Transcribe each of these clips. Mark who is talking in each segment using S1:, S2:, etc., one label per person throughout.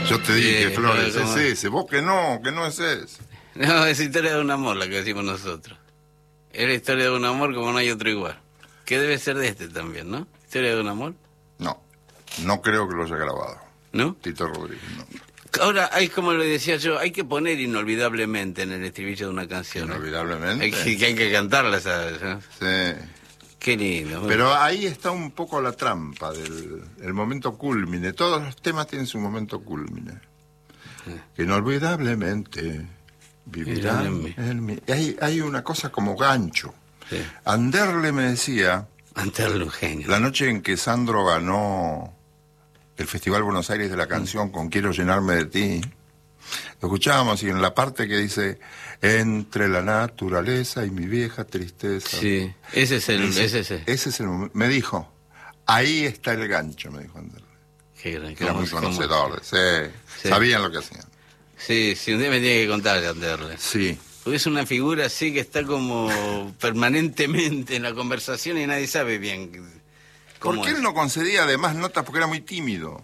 S1: Yo te dije, Flores, es ese. Vos que no es ese.
S2: No, es historia de un amor la que decimos nosotros. Es la historia de un amor como no hay otro igual. Que debe ser de este también, ¿no? Historia de un amor.
S1: No creo que lo haya grabado.
S2: ¿No?
S1: Tito Rodríguez, no.
S2: Ahora, hay como le decía yo, hay que poner inolvidablemente en el estribillo de una canción.
S1: Inolvidablemente.
S2: Hay que cantarla, ¿sabes? ¿No?
S1: Sí.
S2: Qué lindo.
S1: Pero ahí está un poco la trampa del el momento cúlmine. Todos los temas tienen su momento cúlmine. Que inolvidablemente vivirán en mí. Hay una cosa como gancho.
S2: Sí.
S1: Anderle me decía...
S2: Anderle un genio.
S1: La noche en que Sandro ganó el Festival Buenos Aires de la canción con Quiero llenarme de ti, lo escuchábamos y en la parte que dice entre la naturaleza y mi vieja tristeza.
S2: Sí, ese es el
S1: momento. Me dijo, ahí está el gancho, me dijo Anderle.
S2: Qué gran,
S1: que era muy conocedor. Sí. Sabían lo que hacían.
S2: Sí, un día me tiene que contar de Anderle.
S1: Sí.
S2: Porque es una figura así que está como permanentemente en la conversación y nadie sabe bien.
S1: ¿Por qué él no concedía además notas? Porque era muy tímido.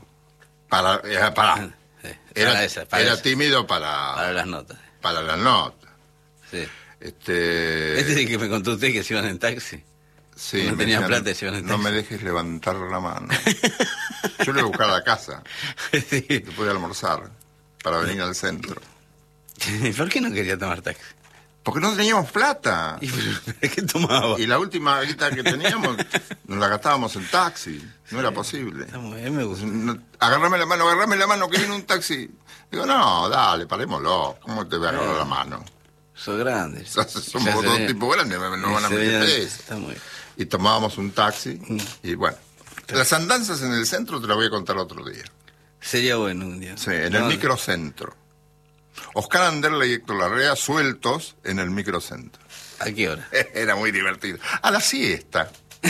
S1: Era tímido para
S2: las notas.
S1: Para las notas.
S2: Sí.
S1: Este
S2: es el que me contó usted que se iban en taxi.
S1: Sí.
S2: No tenía plata y se iban en taxi.
S1: No me dejes levantar la mano. Yo le voy a buscar a la casa.
S2: Sí.
S1: Después de almorzar. Para venir al centro.
S2: ¿Por qué no quería tomar taxi?
S1: Porque no teníamos plata.
S2: ¿Y qué tomaba?
S1: Y la última guita que teníamos nos la gastábamos en taxi. No era posible.
S2: Está muy bien, me gusta.
S1: Agarrame la mano, que viene un taxi. Digo, no, dale, parémoslo. ¿Cómo te voy a agarrar la mano?
S2: Sos grande.
S1: Somos dos tipos grandes, no van a meter eso.
S2: Está muy bien.
S1: Y tomábamos un taxi. Y bueno, las andanzas en el centro te las voy a contar otro día.
S2: Sería bueno un día.
S1: Sí, en el microcentro. Oscar Anderle y Héctor Larrea sueltos en el microcentro.
S2: ¿A qué hora?
S1: Era muy divertido. A la siesta.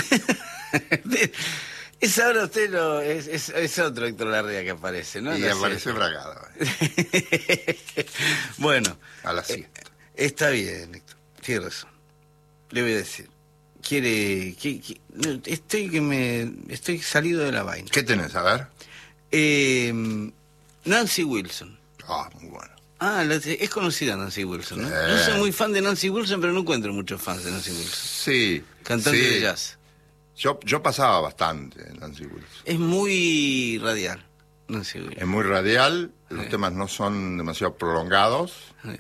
S2: Esa hora usted es otro Héctor Larrea que aparece, ¿no?
S1: Y aparece bragado.
S2: Bueno.
S1: A la siesta.
S2: Está bien, Héctor. Tiene razón. Le voy a decir. Estoy salido de la vaina.
S1: ¿Qué tenés? A ver.
S2: Nancy Wilson.
S1: Muy bueno.
S2: Es conocida Nancy Wilson, ¿no? Yo soy muy fan de Nancy Wilson, pero no encuentro muchos fans de Nancy Wilson.
S1: Sí.
S2: Cantante de jazz.
S1: Yo pasaba bastante en Nancy Wilson.
S2: Es muy radial, Nancy Wilson.
S1: Es muy radial, los temas no son demasiado prolongados.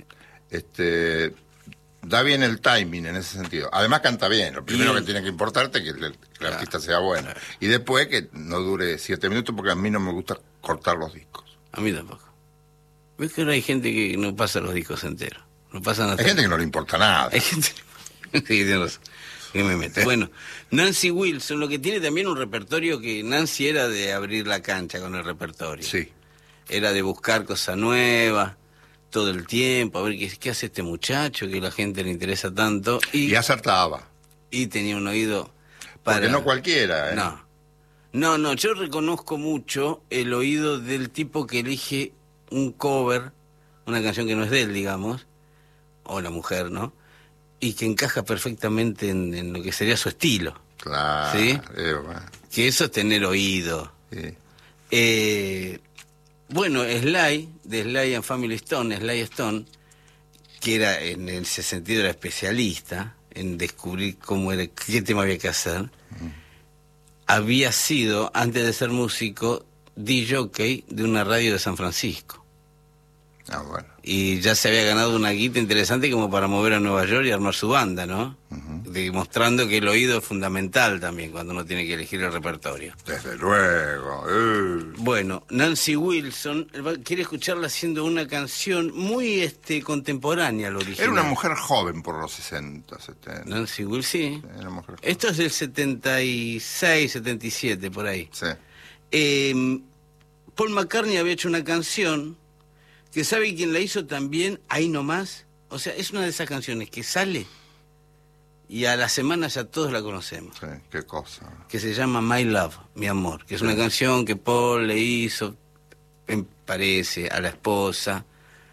S1: Da bien el timing en ese sentido. Además canta bien. Lo primero que tiene que importarte es que el artista sea bueno. Y después que no dure 7 minutos, porque a mí no me gusta cortar los discos.
S2: A mí tampoco. ¿Ves que ahora hay gente que no pasa los discos enteros?
S1: Hay gente que no le importa nada.
S2: Hay gente... Sí, tiene razón. ¿Qué me meto? Bueno, Nancy Wilson, lo que tiene también un repertorio que Nancy era de abrir la cancha con el repertorio.
S1: Sí.
S2: Era de buscar cosas nuevas todo el tiempo, a ver qué hace este muchacho, que a la gente le interesa tanto.
S1: Y acertaba.
S2: Y tenía un oído para...
S1: Porque no cualquiera, ¿eh?
S2: No, yo reconozco mucho el oído del tipo que elige un cover, una canción que no es de él, digamos, o la mujer, ¿no? Y que encaja perfectamente en lo que sería su estilo.
S1: Claro.
S2: ¿Sí?
S1: Bueno.
S2: Que eso es tener oído.
S1: Sí.
S2: Bueno, Sly, de Sly and Family Stone, Sly Stone, que era en ese sentido era especialista en descubrir cómo era, qué tema había que hacer, había sido, antes de ser músico, DJ de una radio de San Francisco.
S1: Bueno.
S2: Y ya se había ganado una guita interesante como para mover a Nueva York y armar su banda, ¿no? Demostrando que el oído es fundamental también cuando uno tiene que elegir el repertorio.
S1: Desde luego.
S2: Bueno, Nancy Wilson quiere escucharla haciendo una canción muy contemporánea al original.
S1: Era una mujer joven por los 60, 70.
S2: Nancy Wilson, sí.
S1: Era una mujer joven.
S2: Esto es del 76, 77, por ahí.
S1: Sí.
S2: Paul McCartney había hecho una canción que ¿sabe quién la hizo también? Ahí nomás. O sea, es una de esas canciones que sale y a la semana ya todos la conocemos.
S1: Sí, qué cosa.
S2: Que se llama My Love, mi amor. Que es una canción que Paul le hizo, me parece, a la esposa,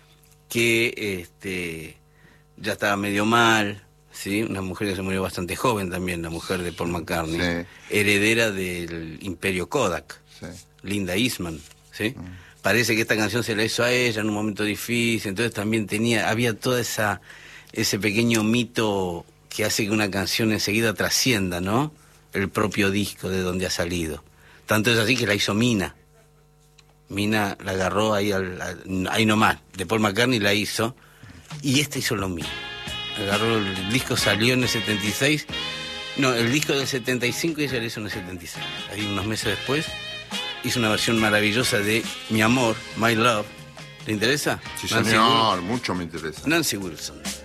S2: que ya estaba medio mal, ¿sí? Una mujer que se murió bastante joven también, la mujer de Paul McCartney.
S1: Sí.
S2: Heredera del Imperio Kodak.
S1: Sí.
S2: Linda Eastman, ¿sí? parece que esta canción se la hizo a ella en un momento difícil, entonces también había toda ese pequeño mito que hace que una canción enseguida trascienda, ¿no? El propio disco de donde ha salido. Tanto es así que la hizo Mina. Mina la agarró ahí nomás, de Paul McCartney la hizo, y esta hizo lo mismo. Agarró, el disco salió en el 76, no, el disco del 75 y ella lo hizo en el 76. Ahí unos meses después hizo una versión maravillosa de Mi Amor, My Love. ¿Le interesa?
S1: Sí, señor, mucho me interesa.
S2: Nancy Wilson.